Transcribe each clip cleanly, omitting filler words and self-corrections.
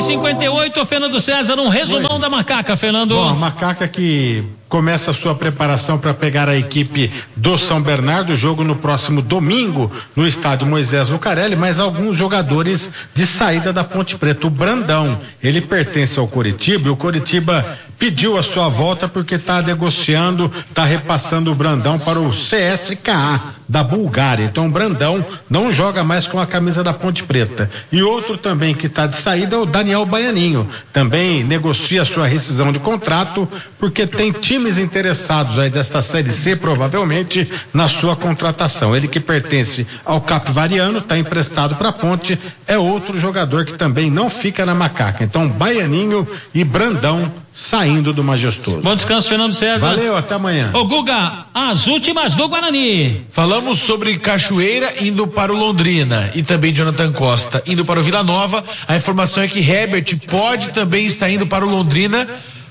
11:58, Fernando César, um resumão da Macaca, Fernando. Bom, a Macaca que começa a sua preparação para pegar a equipe do São Bernardo, jogo no próximo domingo no estádio Moisés Lucarelli, mas alguns jogadores de saída da Ponte Preta. O Brandão, ele pertence ao Coritiba, e o Coritiba pediu a sua volta porque está negociando, está repassando o Brandão para o CSKA da Bulgária. Então o Brandão não joga mais com a camisa da Ponte Preta. E outro também que está de saída é o Daniel Baianinho, também negocia a sua rescisão de contrato porque tem times interessados aí desta Série C, provavelmente, na sua contratação. Ele que pertence ao Capivariano, está emprestado para a Ponte, é outro jogador que também não fica na Macaca. Então Baianinho e Brandão saindo do Majestoso. Bom descanso, Fernando César. Valeu, até amanhã. Ô Guga, as últimas do Guarani. Falamos sobre Cachoeira indo para o Londrina e também Jonathan Costa indo para o Vila Nova. A informação é que Herbert pode também estar indo para o Londrina,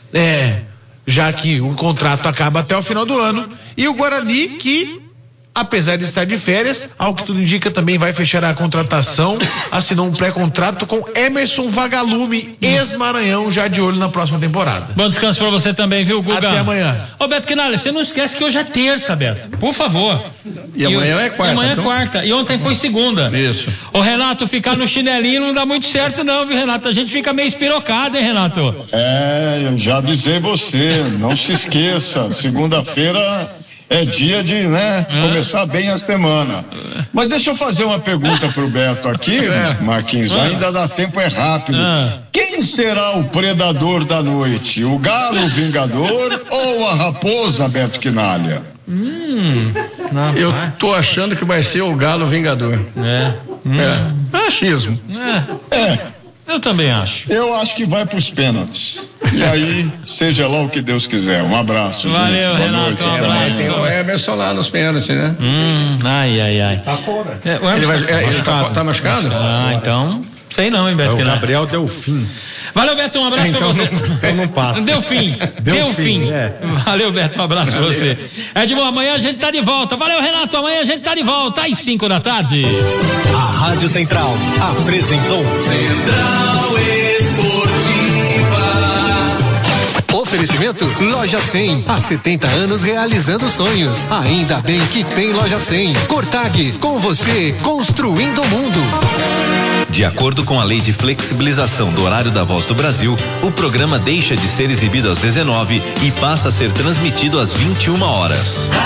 já que o contrato acaba até o final do ano. E o Guarani, que apesar de estar de férias, ao que tudo indica, também vai fechar a contratação, assinou um pré-contrato com Emerson Vagalume, ex-Maranhão, já de olho na próxima temporada. Bom descanso pra você também, viu, Guga? Até amanhã. Ô, Beto Quinalha, você não esquece que hoje é terça, Beto, por favor. E amanhã é quarta. Amanhã é quarta, e ontem foi segunda. Isso. Ô, Renato, ficar no chinelinho não dá muito certo não, viu, Renato? A gente fica meio espirocado, hein, Renato? Eu já avisei você, não se esqueça, segunda-feira é dia de, começar bem a semana. Mas deixa eu fazer uma pergunta pro Beto aqui, Marquinhos, ainda dá tempo, é rápido. Quem será o predador da noite? O galo vingador ou a raposa, Beto Quinalha? Eu tô achando que vai ser o galo vingador. Achismo. Eu também acho. Eu acho que vai pros pênaltis. E aí, seja lá o que Deus quiser. Um abraço, Valeu, gente. Boa Renato, noite. um Até abraço. amanhã. Tem o Emerson lá nos pênaltis, né? Ai. Tá fora. Ele tá machucado? Então, sei não, hein, Beto O Quinalha. Gabriel Delfim. Valeu, Beto, um abraço pra você. Então não passa. Deu fim. Valeu, Beto, um abraço pra você. Edmond, amanhã a gente tá de volta. Valeu, Renato, amanhã a gente tá de volta às 5 da tarde. A Rádio Central apresentou Central Esportiva. Oferecimento Loja 100. Há 70 anos realizando sonhos. Ainda bem que tem Loja 100. Cortag, com você, construindo o mundo. De acordo com a lei de flexibilização do horário da Voz do Brasil, o programa deixa de ser exibido às 19 e passa a ser transmitido às 21 horas.